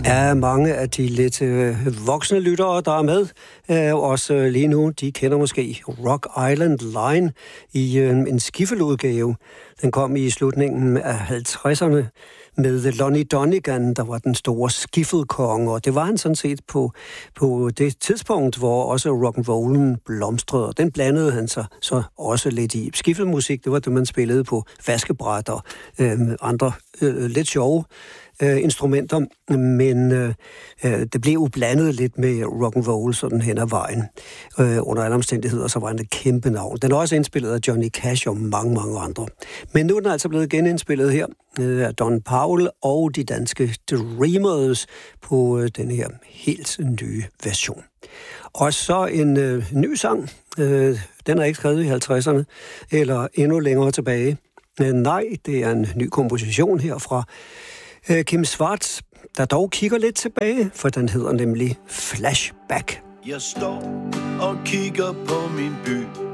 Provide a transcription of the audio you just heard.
Ja, mange af de lidt voksne lyttere, der er med, også lige nu, de kender måske Rock Island Line i en skiffeludgave. Den kom i slutningen af 50'erne med Lonnie Donegan, der var den store skiffelkonge, og det var han sådan set på det tidspunkt, hvor også rock'n'rollen blomstrede, og den blandede han sig så også lidt i. Skiffelmusik, det var det, man spillede på vaskebræt og andre lidt sjove instrumenter, men det blev jo blandet lidt med rock'n'roll sådan hen ad vejen. Under alle omstændigheder, så var han et kæmpe navn. Den er også indspillet af Johnny Cash og mange, mange andre. Men nu er den altså blevet genindspillet her af Don Powell og de danske Dreamers på den her helt nye version. Og så en ny sang. Den er ikke skrevet i 50'erne, eller endnu længere tilbage. Nej, det er en ny komposition her fra Kim Schwartz, der dog kigger lidt tilbage, for den hedder nemlig Flashback. Jeg står og kigger på min by.